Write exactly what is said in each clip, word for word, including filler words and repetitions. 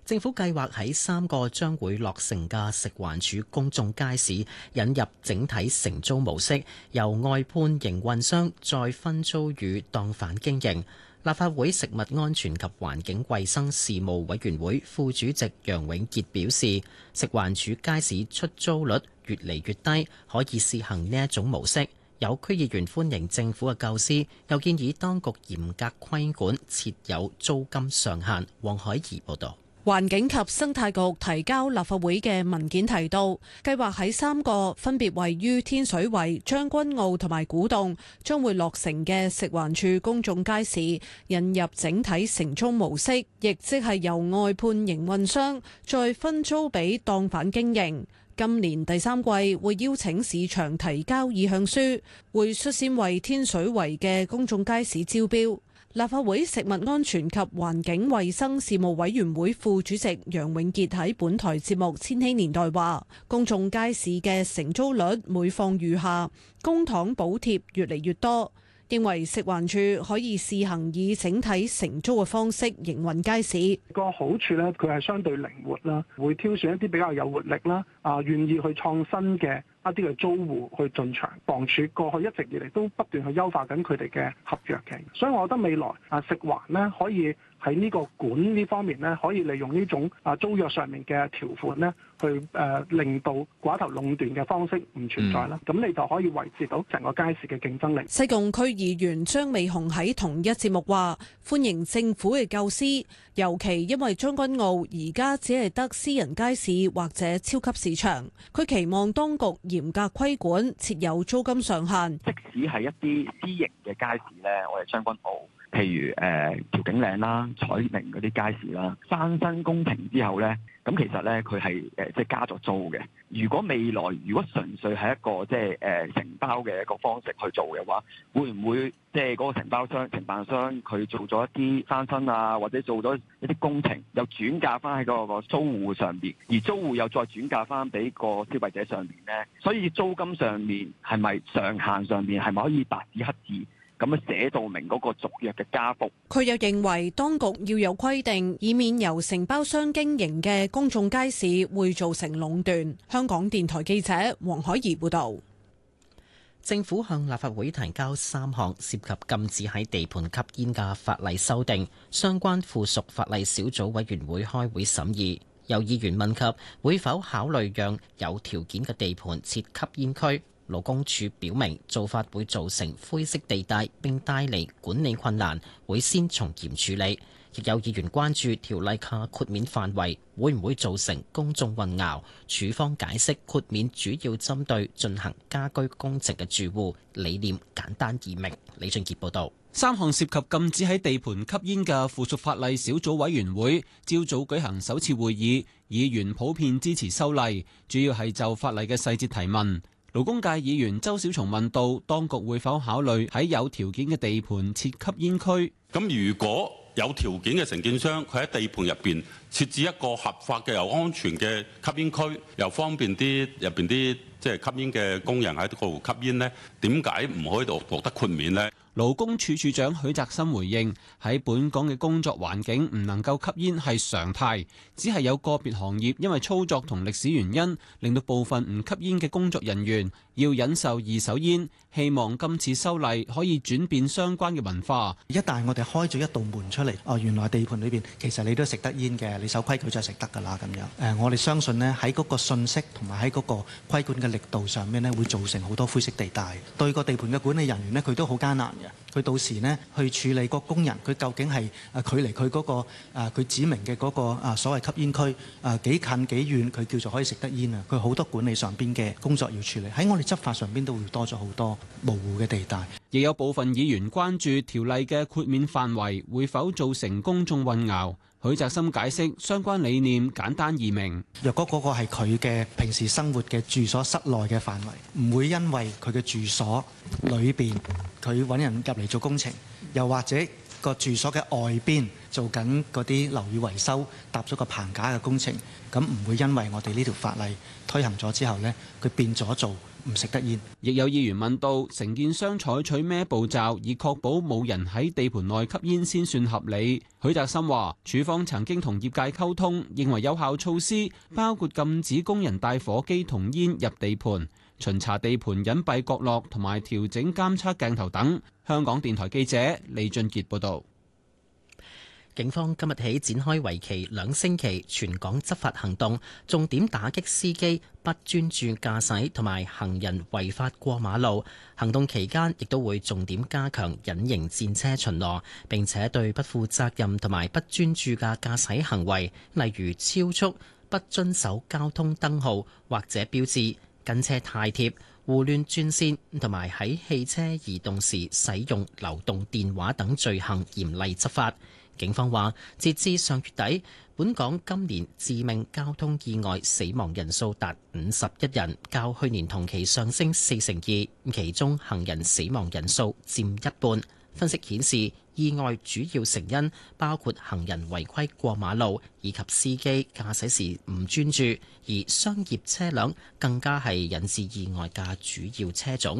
政府計劃喺三個將會落成嘅食環署公眾街市引入整體承租模式，由外判營運商再分租予檔販經營。立法會食物安全及環境衛生事務委員會副主席楊永傑表示，食環署街市出租率越嚟越低，可以試行呢一種模式。有區議員歡迎政府嘅構思，又建議當局嚴格規管，設有租金上限。黃海怡報導。 環境及生態局提交立法會嘅文件提到，計劃喺三個分別位於天水圍、將軍澳同埋古洞將會落成嘅食環署公眾街市引入整體承租模式，亦即係由外判營運商再分租俾檔販經營。今年第三季會邀請市場提交意向書，會率先為天水圍嘅公眾街市招標。立法會食物安全及環境衛生事務委員會副主席楊永傑喺本台節目《千禧年代》話，公眾街市嘅承租率每況愈下，公帑補貼越嚟越多，認為食環署可以試行以整體承租嘅方式營運街市。 個好處咧，佢係相對靈活啦，會挑選一啲比較有活力啦，啊，願意去創新嘅一啲嘅租戶去進場。房署過去一直以嚟都不斷去優化緊佢哋嘅合約嘅，所以我覺得未來啊食環咧可以喺呢個管呢方面咧，可以利用呢種啊租約上面嘅條款咧，去誒、呃、令到寡頭壟斷嘅方式唔存在啦。咁、嗯、你就可以維持到成個街市嘅競爭力。 西貢區議員張美雄喺同一節目話，歡迎政府嘅構思，尤其因為將軍澳而家只係得私人街市或者超級市場，佢期望當局嚴格規管，設有租金上限。 即使係一啲私營嘅街市咧，我哋將軍澳，譬如誒調景嶺啦、彩明嗰啲街市啦，翻新工程之後咧，咁其實咧佢係誒即係加咗租嘅。如果未來如果純粹係一個即係誒承包嘅一個方式去做嘅話，會唔會即係嗰個承包商、承辦商佢做咗一啲翻新啊，或者做咗一啲工程，又轉嫁翻喺嗰個租戶上邊，而租戶又再轉嫁翻俾個消費者上邊咧？所以租金上面係咪上限上面係咪可以白紙黑字咁樣寫到明嗰個續約嘅加幅？ 佢又認為當局要有規定，以免由承包商經營嘅公眾街市會造成壟斷。香港電台記者黃海怡報導。 政府向立法會提交三項涉及禁止喺地盤吸煙嘅法例修訂，相關附屬法例小組委員會開會審議。有議員問及會否考慮讓有條件嘅地盤設吸煙區。勞工處表明做法會造成灰色地帶，並帶嚟管理困難，會先從嚴處理。亦有議員關注條例嘅豁免範圍會唔會造成公眾混淆。處方解釋豁免主要針對進行家居工程嘅住戶，理念簡單易明。李俊傑報導。 三項涉及禁止喺地盤吸煙嘅附屬法例小組委員會朝早舉行首次會議，議員普遍支持修例，主要係就法例嘅細節提問。勞工界議員周小松問到，當局會否考慮喺有條件嘅地盤設吸煙區？ 咁如果有條件嘅承建商，佢喺地盤入邊設置一個合法嘅又安全嘅吸煙區，又方便啲入邊啲即係吸煙嘅工人喺度吸煙呢？點解唔可以獲獲得豁免呢？ 勞工處處長許澤森回應：喺本港嘅工作環境唔能夠吸煙係常態，只係有個別行業因為操作同歷史原因，令到部分唔吸煙嘅工作人員要忍受二手煙。希望今次修例可以轉變相關嘅文化。 一旦我哋開咗一道門出嚟，哦，原來地盤裏邊其實你都食得煙嘅，你守規矩就食得㗎啦咁樣。誒、呃，我哋相信呢，喺嗰個信息同埋喺嗰個規管嘅力度上面呢，會造成好多灰色地帶。對個地盤嘅管理人員呢，佢都好艱難嘅。佢到時呢，去處理個工人，佢究竟係誒距離佢嗰個誒佢指明嘅嗰個啊所謂吸煙區誒幾近幾遠，佢叫做可以食得煙啊？佢好多管理上邊嘅工作要處理，喺我哋執法上邊都會多咗好多模糊嘅地帶。 亦有部分議員關注條例嘅豁免範圍會否造成公眾混淆。許澤森解釋相關理念簡單易明。 若果嗰個係佢嘅平時生活嘅住所室內嘅範圍，唔會因為佢嘅住所裏邊佢揾人入嚟做工程，又或者個住所嘅外邊做緊嗰啲樓宇維修搭咗個棚架嘅工程，咁唔會因為我哋呢條法例推行咗之後呢，佢變咗做唔食得煙。 亦有議員問到，承建商採取咩步驟以確保冇人喺地盤內吸煙先算合理？許澤森話，署方曾經同業界溝通，認為有效措施包括禁止工人帶火機同煙入地盤、巡查地盤隱蔽角落同埋調整監測鏡頭等。香港電台記者李俊傑報導。 警方今日起展開為期兩星期全港執法行動，重點打擊司機不專注駕駛同埋行人違法過馬路。行動期間亦都會重點加強隱形戰車巡邏，並且對不負責任同埋不專注嘅駕駛行為，例如超速、不遵守交通燈號或者標誌、跟車太貼、胡亂轉線同埋喺汽車移動時使用流動電話等罪行嚴厲執法。警方話，截至上月底，本港今年致命交通意外死亡人數達五十一人，較去年同期上升四成二，其中行人死亡人數佔一半。分析顯示，意外主要成因包括行人違規過馬路以及司機駕駛時唔專注，而商業車輛更加係引致意外嘅主要車種。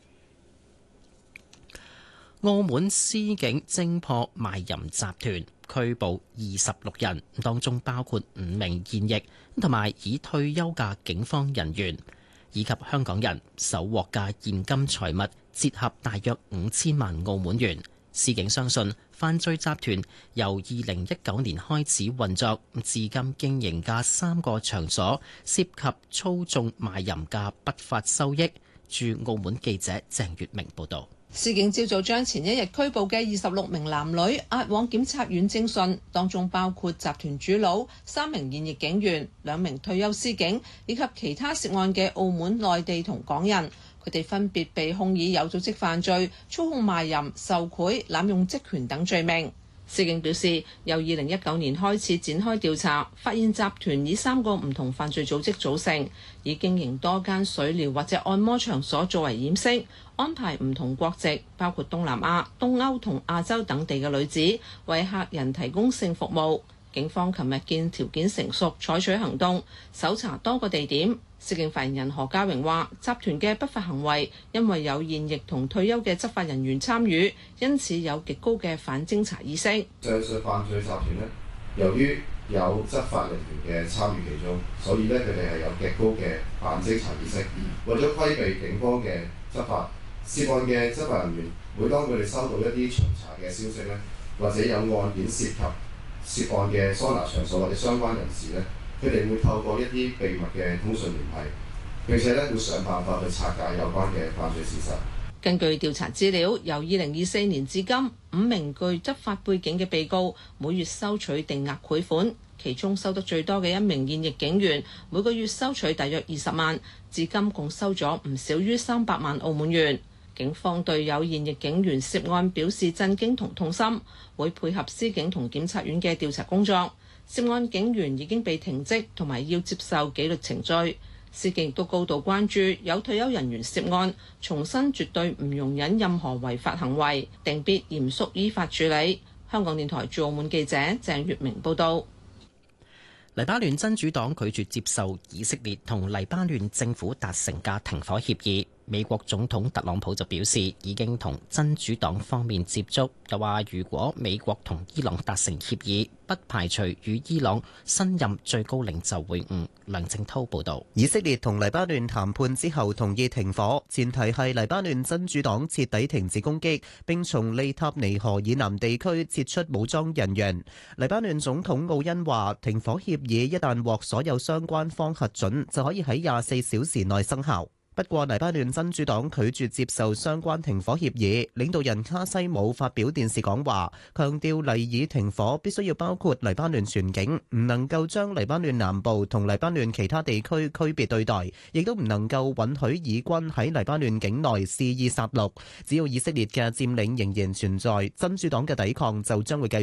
澳門司警偵破賣淫集團，拘捕二十六人，當中包括五名現役同埋已退休嘅警方人員，以及香港人，搜獲嘅現金財物折合大約五千萬澳門元。司警相信犯罪集團由二零一九年開始運作，至今經營嘅三個場所涉及操縱賣淫嘅不法收益。駐澳門記者鄭月明報導。 司警朝早將前一日拘捕嘅二十六名男女押往檢察院偵訊，當中包括集團主腦、三名現役警員、兩名退休司警以及其他涉案嘅澳門、內地同港人。佢哋分別被控以有組織犯罪、操控賣淫、受賄、濫用職權等罪名。司警表示，由二零一九年開始展開調查，發現集團以三個唔同犯罪組織組成，以經營多間水療或者按摩場所作為掩飾，安排唔同國籍，包括東南亞、東歐同亞洲等地嘅女子，為客人提供性服務。警方琴日見條件成熟，採取行動，搜查多個地點。司警發言人何家榮話，集團嘅不法行為因為有現役同退休嘅執法人員參與，因此有極高嘅反偵查意識。 上述犯罪集團呢，由於有執法人員嘅參與其中，所以呢，佢哋係有極高嘅反偵查意識。為咗規避警方嘅執法，涉案嘅執法人員每當佢哋收到一啲巡查嘅消息呢，或者有案件涉及涉案嘅桑拿場所或者相關人士呢，佢哋會透過一啲秘密嘅通訊聯繫，並且咧會想辦法去拆解有關嘅犯罪事實。 根據調查資料，由二零二四年至今，五名具執法背景嘅被告每月收取定額賄款，其中收得最多嘅一名現役警員，每個月收取大約二十萬，至今共收咗唔少於三百萬澳門元。警方對有現役警員涉案表示震驚同痛心，會配合司警同檢察院嘅調查工作。涉案警員已經被停職同埋要接受紀律程序。司警亦都高度關注有退休人員涉案，重申絕對唔容忍任何違法行為，定必嚴肅依法處理。香港電台駐澳門記者鄭月明報道。 黎巴嫩真主黨拒絕接受以色列同黎巴嫩政府達成嘅停火協議。美國總統特朗普就表示已經同真主黨方面接觸，又話如果美國同伊朗達成協議，不排除與伊朗新任最高領袖會晤。梁正滔報導。 以色列同黎巴嫩談判之後同意停火，前提係黎巴嫩真主黨徹底停止攻擊，並從利塔尼河以南地區撤出武裝人員。黎巴嫩總統奧恩話，停火協議一旦獲所有相關方核准，就可以喺廿四小時內生效。不過，黎巴嫩真主黨拒絕接受相關停火協議。領導人卡西姆發表電視講話，強調黎以停火必須要包括黎巴嫩全境，唔能夠將黎巴嫩南部同黎巴嫩其他地區區別對待，亦都唔能夠允許以軍喺黎巴嫩境內肆意殺戮。只要以色列嘅佔領仍然存在，真主黨嘅抵抗就將會繼續。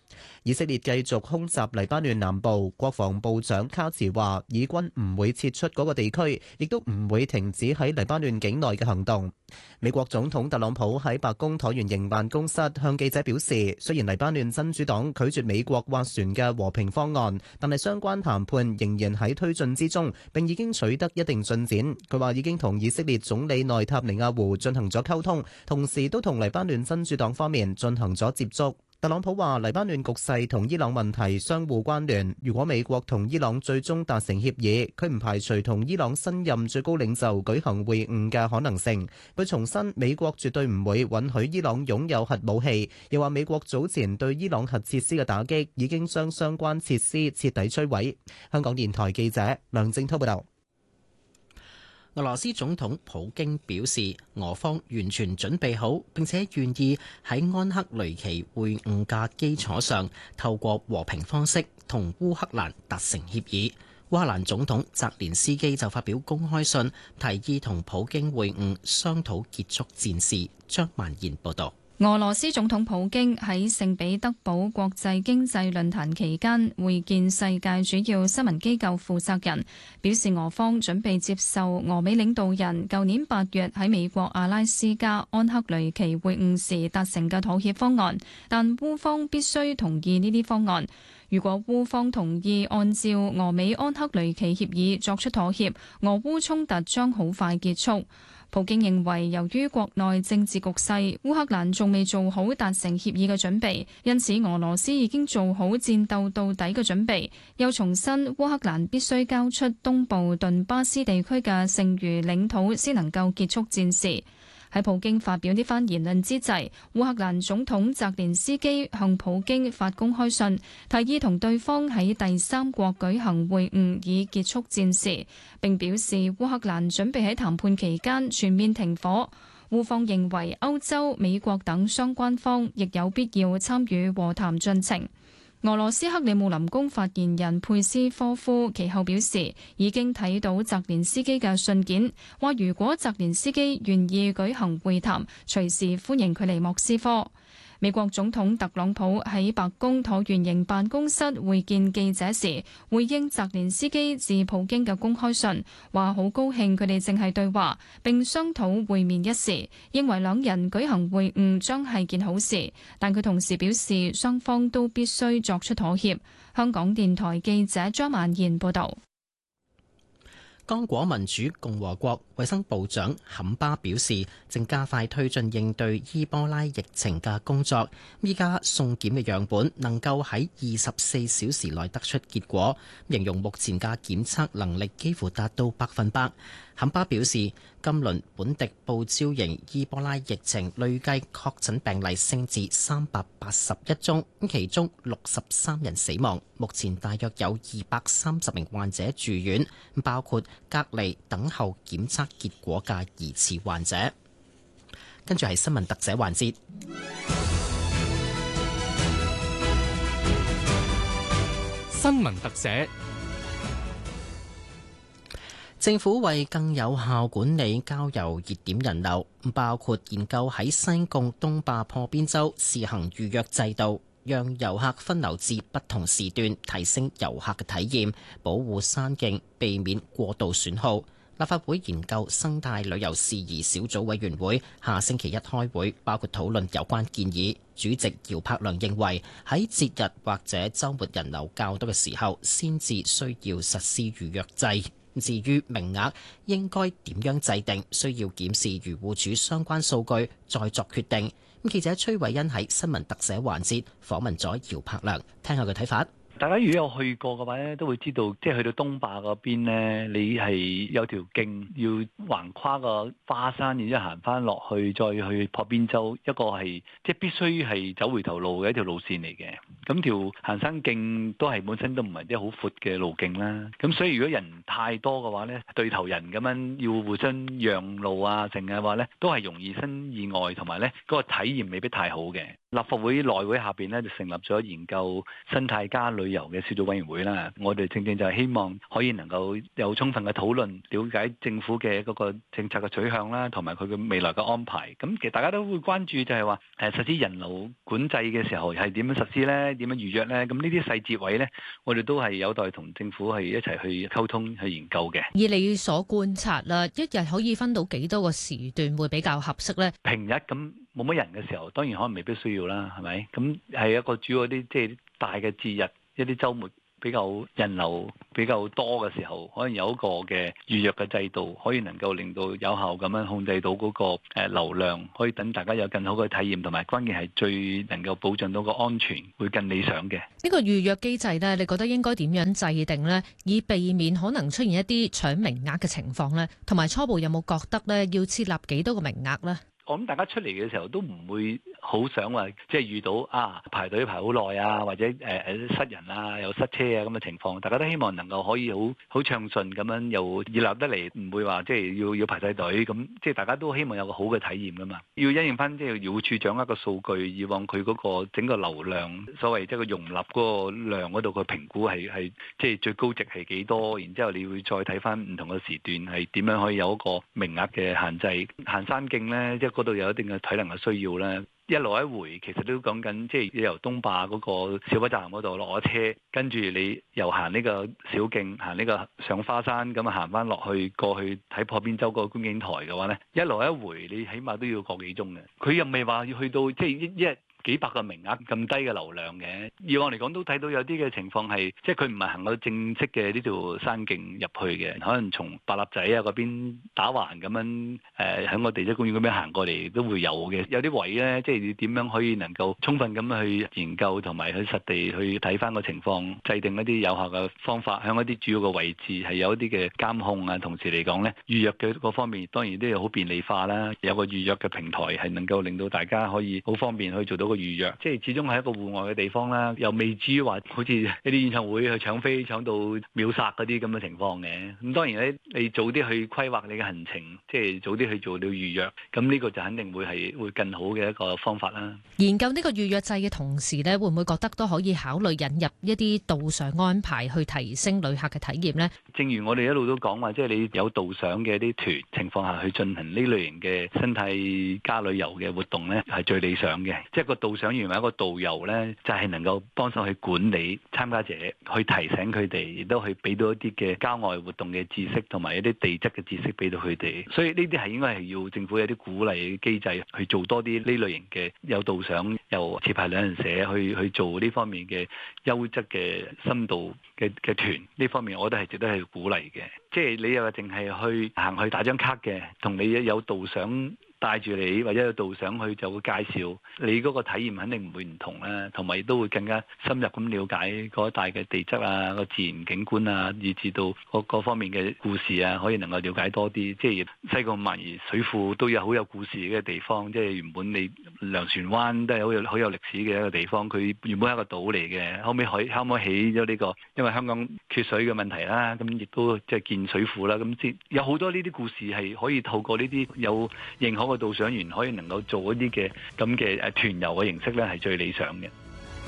以色列繼續空襲黎巴嫩南部，國防部長卡茨話，以軍唔會撤出嗰個地區，亦都唔會停止喺黎巴嫩境內嘅行動。美國總統特朗普喺白宮橢圓形辦公室向記者表示，雖然黎巴嫩真主黨拒絕美國斡旋嘅和平方案，但係相關談判仍然喺推進之中，並已經取得一定進展。佢話已經同以色列總理內塔尼亞胡進行咗溝通，同時都同黎巴嫩真主黨方面進行咗接觸。特朗普話：黎巴嫩局勢同伊朗問題相互關聯。如果美國同伊朗最終達成協議，佢唔排除同伊朗新任最高領袖舉行會晤嘅可能性。佢重申美國絕對唔會允許伊朗擁有核武器，又話美國早前對伊朗核設施嘅打擊已經將相關設施徹底摧毀。香港電台記者梁正滔報道。 俄羅斯總統普京表示，俄方完全準備好，並且願意喺安克雷奇會晤嘅基礎上，透過和平方式同烏克蘭達成協議。烏克蘭總統澤連斯基就發表公開信，提議同普京會晤，商討結束戰事。張曼燕報導。 俄羅斯總統普京喺聖彼得堡國際經濟論壇期間會見世界主要新聞機構負責人，表示俄方準備接受俄美領導人舊年八月喺美國阿拉斯加安克雷奇會晤時達成嘅妥協方案，但烏方必須同意呢啲方案。如果烏方同意按照俄美安克雷奇協議作出妥協，俄烏衝突將好快結束。普京認為，由於國內政治局勢，烏克蘭仲未做好達成協議嘅準備，因此俄羅斯已經做好戰鬥到底嘅準備。又重申烏克蘭必須交出東部頓巴斯地區嘅剩餘領土，先能夠結束戰事。喺普京發表呢番言論之際，烏克蘭總統澤連斯基向普京發公開信，提議同對方喺第三國舉行會晤，以結束戰事。並表示烏克蘭準備喺談判期間全面停火。烏方認為歐洲、美國等相關方亦有必要參與和談進程。俄羅斯克里姆林宮發言人佩斯科夫其後表示，已經睇到澤連斯基嘅信件，話如果澤連斯基願意舉行會談，隨時歡迎佢嚟莫斯科。美國總統特朗普喺白宮橢圓形辦公室會見記者時，回應澤連斯基致普京嘅公開信，話好高興佢哋正係對話並商討會面一事，認為兩人舉行會晤將係件好事，但佢同時表示雙方都必須作出妥協。香港電台記者張曼燕報導。 剛果民主共和國衛生部長坎巴表示，正加快推進應對伊波拉疫情嘅工作。依家送檢嘅樣本能夠喺二十四小時內得出結果，形容目前嘅檢測能力幾乎達到百分百。坎巴表示，今輪本地報招型伊波拉疫情累計確診病例升至三百八十一宗，其中六十三人死亡。目前大約有二百三十名患者住院，包括隔離等候檢測結果嘅疑似患者。跟住係新聞特寫環節。 新聞特寫。 政府為更有效管理郊遊熱點人流，包括研究喺西貢東壩破邊洲試行預約制度，讓遊客分流至不同時段，提升遊客嘅體驗，保護山徑，避免過度損耗。立法會研究生態旅遊事宜小組委員會下星期一開會，包括討論有關建議。主席姚柏良認為，喺節日或者週末人流較多嘅時候，先至需要實施預約制。至於名額應該點樣制定，需要檢視漁護署相關數據再作決定。咁記者崔偉恩喺新聞特寫環節訪問咗姚柏良，聽下佢睇法。 大家如果有去過嘅話咧，都會知道，即係去到東壩嗰邊咧，你係有條徑要橫跨個花山，然之後行翻落去，再去破邊洲，一個係即係必須係走回頭路嘅一條路線嚟嘅。咁條行山徑都係本身都唔係啲好闊嘅路徑啦。咁所以如果人太多嘅話咧，對頭人咁樣要互相讓路啊，成日話咧都係容易生意外，同埋咧嗰個體驗未必太好嘅。立法會內會下邊咧就成立咗研究生態加旅旅遊嘅小組委員會啦。我哋正正就係希望可以能夠有充分嘅討論，了解政府嘅嗰個政策嘅取向啦，同埋佢嘅未來嘅安排。咁其實大家都會關注就係話誒實施人流管制嘅時候係點樣實施呢？點樣預約呢？咁呢啲細節位呢，我哋都係有待同政府係一齊去溝通去研究嘅。 以你所觀察啦，一日可以分到幾多個時段會比較合適呢？ 平日咁冇乜人嘅時候，當然可能未必需要啦，係咪？咁係一個主要啲即係大嘅節日，一啲週末比較人流比較多嘅時候，可能有一個嘅預約嘅制度，可以能夠令到有效咁樣控制到嗰個誒流量，可以等大家有更好嘅體驗，同埋關鍵係最能夠保障到個安全，會更理想嘅。 呢個預約機制呢，你覺得應該點樣制定呢？以避免可能出現一啲搶名額嘅情況呢？同埋初步有冇覺得呢要設立幾多個名額呢？ 我諗大家出嚟嘅時候都唔會好想話，即係遇到啊排隊排好耐啊，或者誒誒、呃、塞人啊，又塞車啊咁嘅情況。大家都希望能夠可以好好暢順咁樣，又熱鬧得嚟，唔會話即係要要排晒隊咁。即係大家都希望有個好嘅體驗噶嘛。要因應翻即係漁護署掌握個數據，以往佢嗰個整個流量，所謂即係個容納嗰個量嗰度佢評估係係即係最高值係幾多，然之後你會再睇翻唔同嘅時段係點樣可以有一個名額嘅限制。行山徑咧，即係嗰度有一定嘅體能嘅需要咧。一來一回其實都講緊，即係由東壩嗰個小巴站嗰度落咗車，跟住你又行呢個小徑，行呢個上花山，咁啊行翻落去過去睇破邊洲嗰個觀景台嘅話咧，一來一回你起碼都要個幾鐘嘅。佢又未話要去到即係一一日幾百個名額咁低嘅流量嘅。以往嚟講都睇到有啲嘅情況係，即係佢唔係行到正式嘅呢條山徑入去嘅，可能從白蠟仔啊嗰邊打橫咁樣誒喺個地質公園嗰邊行過嚟都會有嘅。有啲位咧，即係你點樣可以能夠充分咁去研究同埋去實地去睇翻個情況，制定一啲有效嘅方法，喺一啲主要嘅位置係有一啲嘅監控啊。同時嚟講咧，預約嘅嗰方面當然都要好便利化啦，有個預約嘅平台係能夠令到大家可以好方便去做到個預約，即係始終係一個戶外嘅地方啦，又未至於話好似一啲演唱會去搶飛搶到秒殺嗰啲咁嘅情況嘅。咁當然咧，你早啲去規劃你嘅行程，即係早啲去做到預約，咁呢個就肯定會係會更好嘅一個方法啦。 研究呢個預約制嘅同時呢，會唔會覺得都可以考慮引入一啲導賞安排去提升旅客嘅體驗呢？ 正如我哋一路都講話，即係你有導賞嘅啲團情況下去進行呢類型嘅生態加旅遊嘅活動呢，係最理想嘅。即係個導賞員或者一個導遊呢，就係能夠幫手去管理參加者，去提醒佢哋，亦都去俾到一啲嘅郊外活動嘅知識，同埋一啲地質嘅知識俾到佢哋。所以呢啲係應該係要政府有啲鼓勵機制去做多啲呢類型嘅有導賞由持牌旅行社去去做呢方面嘅優質嘅深度嘅嘅團。呢方面我覺得係值得係鼓勵嘅。即係你又淨係去行去打張卡嘅，同你有導賞帶住你或者有導賞去就會介紹你嗰個體驗肯定唔會唔同啦，同埋都會更加深入咁了解嗰一帶嘅地質啊、個自然景觀啊，以至到各各方面嘅故事啊，可以能夠了解多啲。即係西貢萬宜水庫都有好有故事嘅地方，即係原本你糧船灣都係好有好有歷史嘅一個地方，佢原本係一個島嚟嘅，後尾可後尾起咗呢個，因為香港缺水嘅問題啦，咁亦都即係建水庫啦，咁即有好多呢啲故事係可以透過呢啲有認可嘅導賞員可以能夠做一啲嘅咁嘅誒團遊嘅形式咧，係最理想嘅。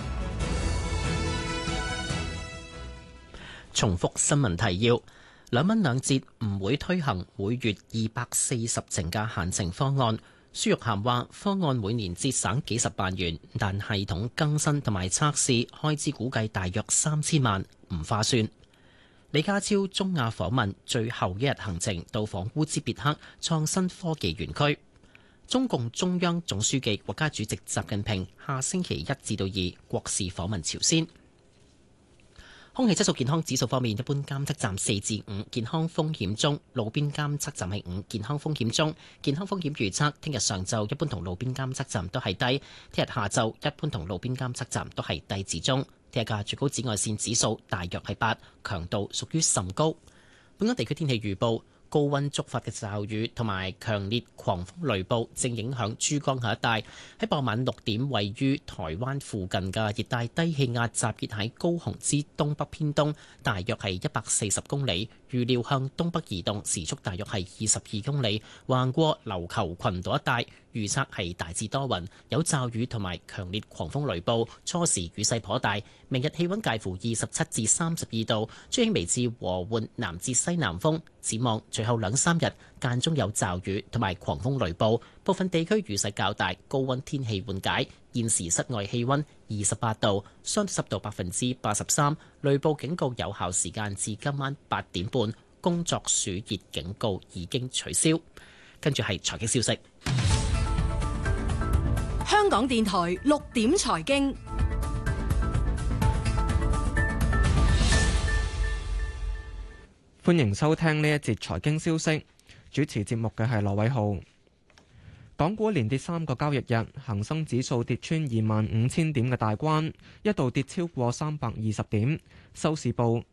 重複新聞提要：兩蚊兩折唔會推行每月二百四十程嘅限程方案。孫玉菡話方案每年節省幾十萬元，但系統更新同埋測試開支估計大約三千萬，唔划算。李家超中亞訪問最後一日行程到訪烏茲別克創新科技園區。中共中央總書記、國家主席習近平下星期一至到二國事訪問朝鮮。空氣質素健康指數方面，一般監測站四至五，健康風險中；路邊監測站係五，健康風險中。健康風險預測：聽日上晝一般同路邊監測站都係低；聽日下晝一般同路邊監測站都係低至中。聽日嘅最高紫外線指數大約係八，強度屬於甚高。本港地區天氣預報。高溫觸發嘅驟雨同埋強烈狂風雷暴正影響珠江口一帶。喺傍晚六點，位於台灣附近嘅熱帶低氣壓集結喺高雄之東北偏東，大約係一百四十公里，預料向東北移動，時速大約係二十二公里，橫過琉球群島一帶。 預測係大致多雲，有驟雨同埋強烈狂風雷暴，初時雨勢頗大。明日氣溫介乎二十七至三十二度，吹輕微至和緩南至西南風。展望隨後兩三日間中有驟雨同埋狂風雷暴，部分地區雨勢較大，高溫天氣緩解。現時室外氣溫二十八度，相對濕度百分之八十三，雷暴警告有效時間至今晚八點半。工作暑熱警告已經取消。跟住係財經消息。 香港電台六點財經， 歡迎收聽呢一節財經消息。主持節目嘅係羅偉浩。港股連跌三個交易日，恒生指數跌穿二萬五千點嘅大關，一度跌超過三百二十點，收市報